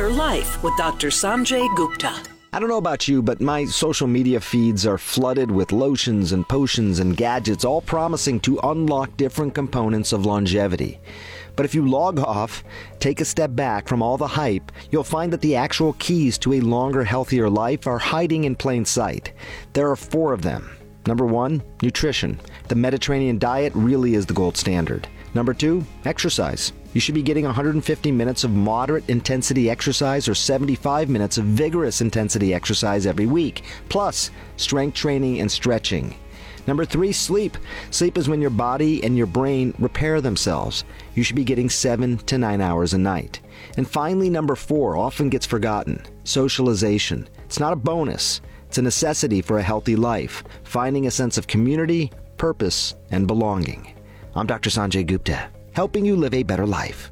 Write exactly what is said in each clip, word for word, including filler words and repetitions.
better life with Doctor Sanjay Gupta. I don't know about you, but my social media feeds are flooded with lotions and potions and gadgets, all promising to unlock different components of longevity. But if you log off, take a step back from all the hype, you'll find that the actual keys to a longer, healthier life are hiding in plain sight. There are four of them. Number one, nutrition. The Mediterranean diet really is the gold standard. Number two, exercise. You should be getting one hundred fifty minutes of moderate intensity exercise or seventy-five minutes of vigorous intensity exercise every week, plus strength training and stretching. Number three, sleep. Sleep is when your body and your brain repair themselves. You should be getting seven to nine hours a night. And finally, number four, often gets forgotten, socialization. It's not a bonus. It's a necessity for a healthy life, finding a sense of community, purpose, and belonging. I'm Doctor Sanjay Gupta, helping you live a better life.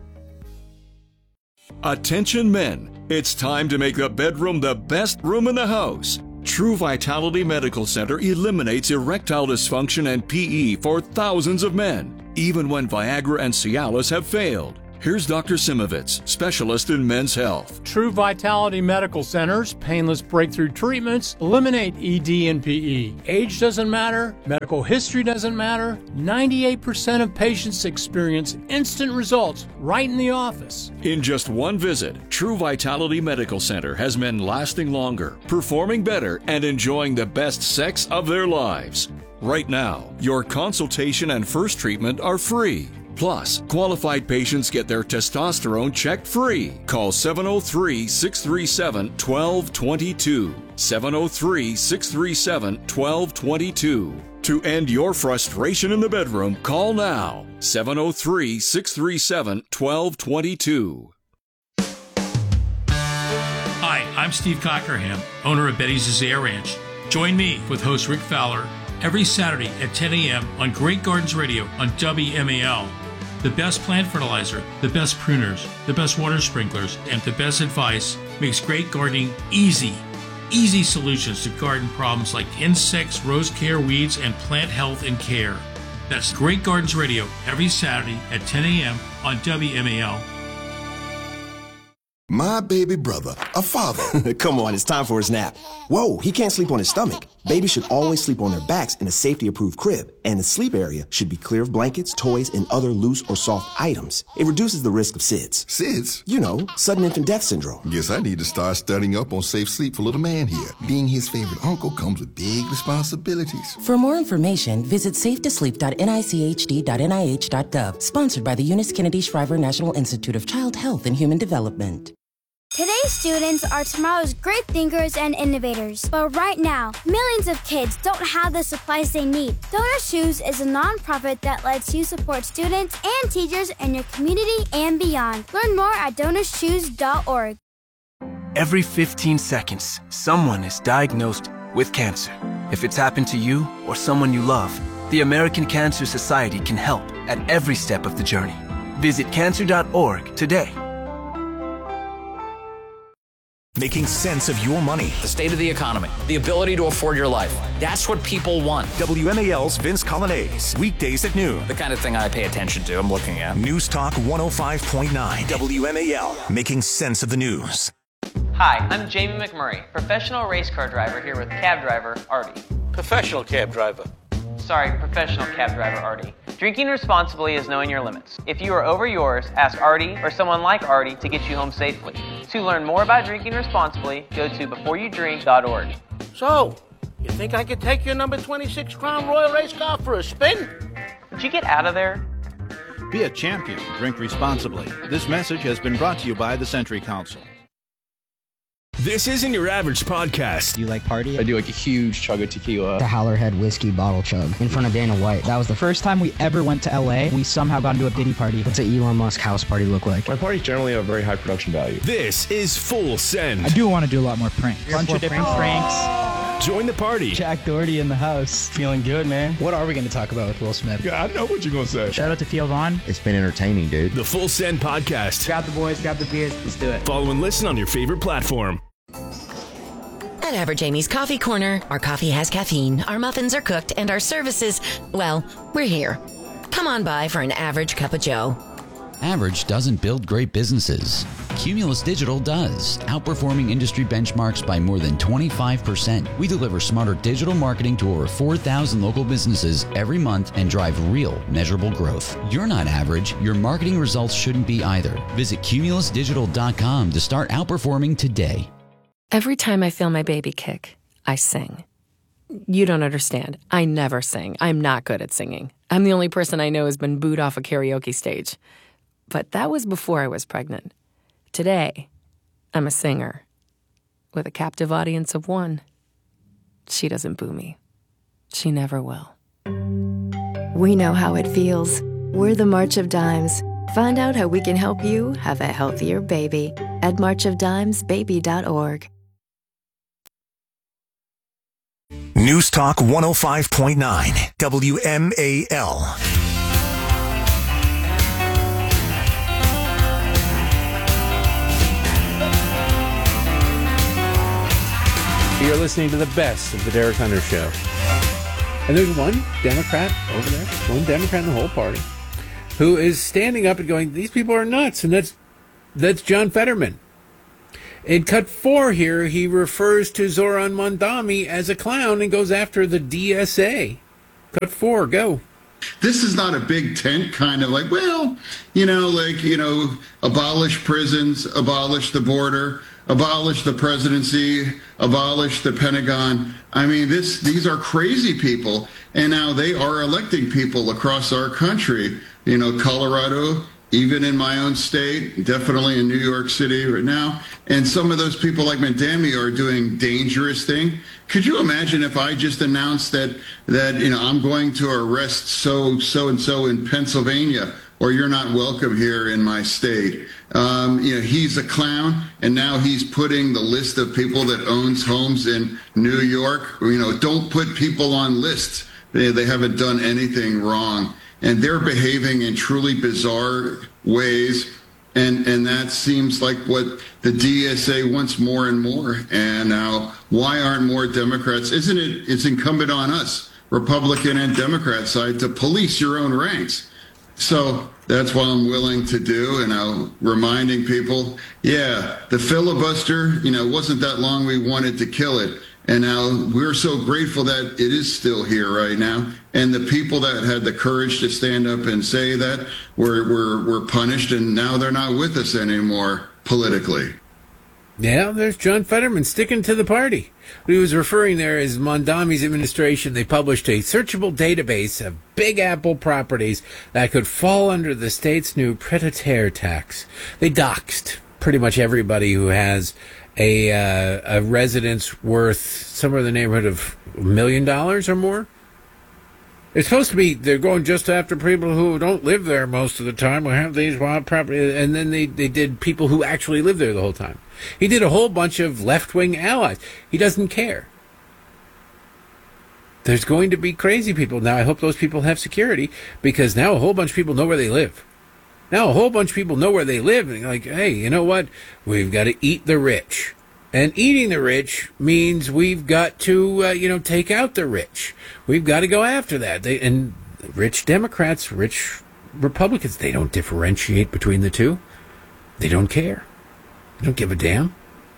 Attention men, it's time to make the bedroom the best room in the house. True Vitality Medical Center eliminates erectile dysfunction and P E for thousands of men, even when Viagra and Cialis have failed. Here's Doctor Simovitz, specialist in men's health. True Vitality Medical Center's painless breakthrough treatments eliminate E D and P E. Age doesn't matter, medical history doesn't matter. ninety-eight percent of patients experience instant results right in the office. In just one visit, True Vitality Medical Center has men lasting longer, performing better, and enjoying the best sex of their lives. Right now, your consultation and first treatment are free. Plus, qualified patients get their testosterone checked free. Call seven oh three, six three seven, one two two two. seven oh three, six three seven, one two two two. To end your frustration in the bedroom, call now. seven oh three, six three seven, one two two two. Hi, I'm Steve Cockerham, owner of Betty's Azalea Ranch. Join me with host Rick Fowler every Saturday at ten a.m. on Great Gardens Radio on W M A L. The best plant fertilizer, the best pruners, the best water sprinklers, and the best advice makes great gardening easy. Easy solutions to garden problems like insects, rose care, weeds, and plant health and care. That's Great Gardens Radio every Saturday at ten a.m. on W M A L. My baby brother, a father. Come on, it's time for his nap. Whoa, he can't sleep on his stomach. Babies should always sleep on their backs in a safety-approved crib, and the sleep area should be clear of blankets, toys, and other loose or soft items. It reduces the risk of S I D S. S I D S? You know, sudden infant death syndrome. Guess I need to start studying up on safe sleep for little man here. Being his favorite uncle comes with big responsibilities. For more information, visit safe to sleep dot N I C H D dot N I H dot gov. Sponsored by the Eunice Kennedy Shriver National Institute of Child Health and Human Development. Today's students are tomorrow's great thinkers and innovators. But right now, millions of kids don't have the supplies they need. Donor Shoes is a nonprofit that lets you support students and teachers in your community and beyond. Learn more at donor shoes dot org. Every fifteen seconds, someone is diagnosed with cancer. If it's happened to you or someone you love, the American Cancer Society can help at every step of the journey. Visit cancer dot org today. Making sense of your money. The state of the economy. The ability to afford your life. That's what people want. W M A L's Vince Colonnese. Weekdays at noon. The kind of thing I pay attention to, I'm looking at. News Talk one oh five point nine. W M A L. Making sense of the news. Hi, I'm Jamie McMurray, professional race car driver here with cab driver Artie. Professional cab driver. Sorry, professional cab driver Artie. Drinking responsibly is knowing your limits. If you are over yours, ask Artie or someone like Artie to get you home safely. To learn more about drinking responsibly, go to before you drink dot org. So, you think I could take your number twenty-six Crown Royal race car for a spin? Would you get out of there? Be a champion. Drink responsibly. This message has been brought to you by the Century Council. This isn't your average podcast. Do you like party? I do like a huge chug of tequila. The Hallerhead whiskey bottle chug in front of Dana White. That was the first time we ever went to L A. We somehow got into a Diddy party. What's an Elon Musk house party look like? My parties generally have a very high production value. This is Full Send. I do want to do a lot more pranks. Bunch of different pranks. pranks. Join the party. Jack Doherty in the house. Feeling good, man. What are we going to talk about with Will Smith? Yeah, I know what you're going to say. Shout out to Theo Vaughn. It's been entertaining, dude. The Full Send podcast. Grab the boys, grab the beers. Let's do it. Follow and listen on your favorite platform. At Average Amy's Coffee Corner, our coffee has caffeine, our muffins are cooked, and our services, well, we're here. Come on by for an average cup of joe. Average doesn't build great businesses. Cumulus Digital does, outperforming industry benchmarks by more than twenty-five percent. We deliver smarter digital marketing to over four thousand local businesses every month and drive real, measurable growth. You're not average. Your marketing results shouldn't be either. Visit cumulus digital dot com to start outperforming today. Every time I feel my baby kick, I sing. You don't understand. I never sing. I'm not good at singing. I'm the only person I know who's been booed off a karaoke stage. But that was before I was pregnant. Today, I'm a singer with a captive audience of one. She doesn't boo me. She never will. We know how it feels. We're the March of Dimes. Find out how we can help you have a healthier baby at march of dimes baby dot org. News Talk one oh five point nine, W M A L. You're listening to the best of the Derek Hunter Show. And there's one Democrat over there, one Democrat in the whole party, who is standing up and going, these people are nuts, and that's that's John Fetterman. In cut four here, he refers to Zoran Mondami as a clown and goes after the D S A. Cut four, go. This is not a big tent kind of like, well, you know, like, you know, abolish prisons, abolish the border, abolish the presidency, abolish the Pentagon. I mean, this these are crazy people, and now they are electing people across our country. You know, Colorado, even in my own state, definitely in New York City right now. And some of those people like Mondami are doing dangerous things. Could you imagine if I just announced that, that you know, I'm going to arrest so, so-and-so in Pennsylvania, or you're not welcome here in my state? Um, you know, he's a clown, and now he's putting the list of people that owns homes in New York. You know, don't put people on lists. They, they haven't done anything wrong. And they're behaving in truly bizarre ways. And and that seems like what the D S A wants more and more. And now, why aren't more Democrats? Isn't it, it's incumbent on us, Republican and Democrat side, to police your own ranks. So that's what I'm willing to do. And I'm reminding people, yeah, the filibuster, you know, wasn't that long we wanted to kill it. And now we're so grateful that it is still here right now. And the people that had the courage to stand up and say that were, were, were punished, and now they're not with us anymore politically. Yeah, there's John Fetterman sticking to the party. What he was referring there is Mondami's administration. They published a searchable database of Big Apple properties that could fall under the state's new pied-à-terre tax. They doxed pretty much everybody who has a uh, a residence worth somewhere in the neighborhood of a million dollars or more. It's supposed to be, they're going just after people who don't live there most of the time, who have these wild properties, and then they, they did people who actually live there the whole time. He did a whole bunch of left-wing allies. He doesn't care. There's going to be crazy people. Now, I hope those people have security, because now a whole bunch of people know where they live. Now a whole bunch of people know where they live, and they're like, hey, you know what? We've got to eat the rich. And eating the rich means we've got to, uh, you know, take out the rich. We've got to go after that. They, and rich Democrats, rich Republicans, they don't differentiate between the two. They don't care. They don't give a damn.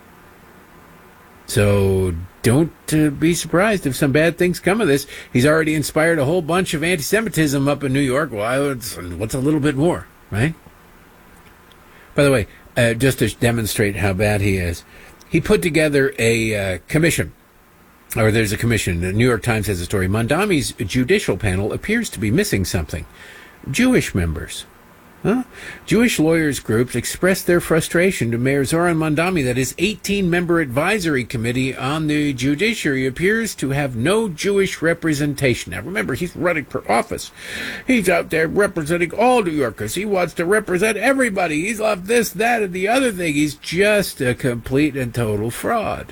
So don't uh, be surprised if some bad things come of this. He's already inspired a whole bunch of anti-Semitism up in New York. Well, what's a little bit more? Right? By the way, uh, just to demonstrate how bad he is, he put together a uh, commission, or there's a commission. The New York Times has a story. Mondami's judicial panel appears to be missing something. Jewish members. Huh? Jewish lawyers groups expressed their frustration to Mayor Zoran Mondami that his eighteen-member advisory committee on the judiciary appears to have no Jewish representation. Now, remember, he's running for office. He's out there representing all New Yorkers. He wants to represent everybody. He's loved this, that, and the other thing. He's just a complete and total fraud.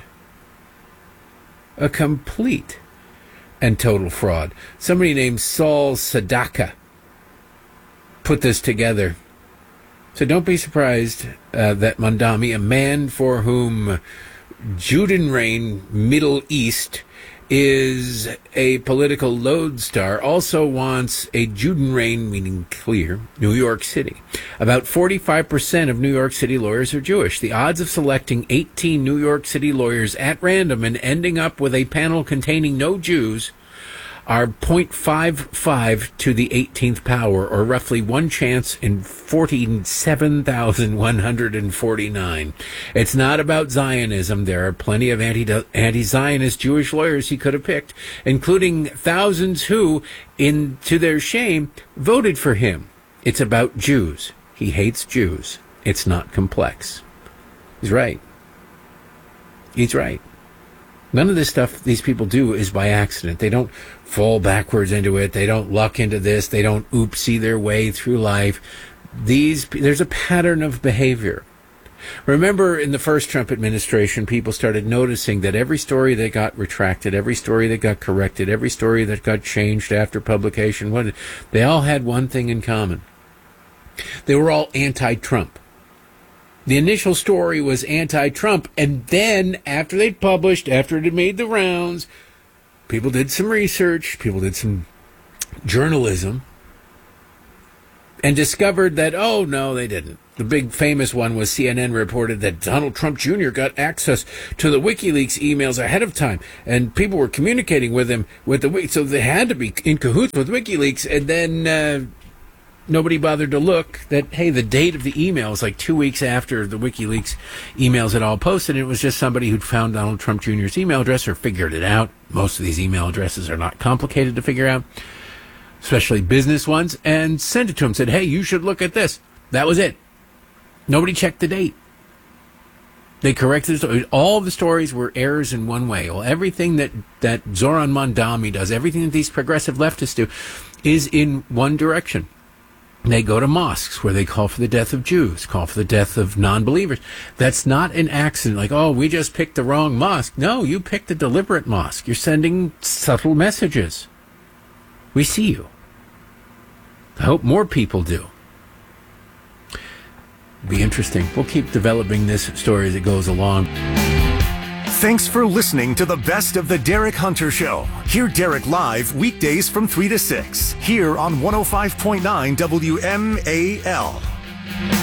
A complete and total fraud. Somebody named Saul Sadaka put this together. So don't be surprised uh, that Mondami, a man for whom Judenrein, Middle East, is a political lodestar, also wants a Judenrein, meaning clear, New York City. About forty-five percent of New York City lawyers are Jewish. The odds of selecting eighteen New York City lawyers at random and ending up with a panel containing no Jews are zero point five five to the eighteenth power, or roughly one chance in forty-seven thousand one hundred forty-nine. It's not about Zionism. There are plenty of anti, anti-Zionist Jewish lawyers he could have picked, including thousands who, in to their shame, voted for him. It's about Jews. He hates Jews. It's not complex. He's right. He's right. None of this stuff these people do is by accident. They don't fall backwards into it. They don't luck into this. They don't oopsie their way through life. These, there's a pattern of behavior. Remember, in the first Trump administration, people started noticing that every story that got retracted, every story that got corrected, every story that got changed after publication, what, they all had one thing in common. They were all anti-Trump. The initial story was anti-Trump, and then after they'd published, after it had made the rounds, people did some research, people did some journalism, and discovered that, oh, no, they didn't. The big famous one was C N N reported that Donald Trump Junior got access to the WikiLeaks emails ahead of time, and people were communicating with him with the so they had to be in cahoots with WikiLeaks, and then uh, nobody bothered to look that, hey, the date of the email was like two weeks after the WikiLeaks emails had all posted. It was just somebody who'd found Donald Trump Junior's email address or figured it out. Most of these email addresses are not complicated to figure out, especially business ones, and sent it to him, said, hey, you should look at this. That was it. Nobody checked the date. They corrected it. All the stories were errors in one way. Well, everything that, that Zoran Mondami does, everything that these progressive leftists do, is in one direction. They go to mosques where they call for the death of Jews, call for the death of non-believers. That's not an accident, like, oh, we just picked the wrong mosque. No, you picked a deliberate mosque. You're sending subtle messages. We see you. I hope more people do. Be interesting. We'll keep developing this story as it goes along. Thanks for listening to the Best of the Derek Hunter Show. Hear Derek live weekdays from three to six here on one oh five point nine W M A L.